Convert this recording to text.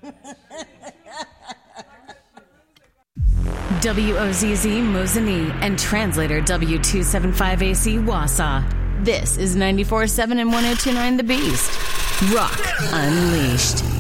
WOZZ Mosinee and translator W275AC Wausau. This is 94.7 and 102.9 The Beast. Rock Unleashed.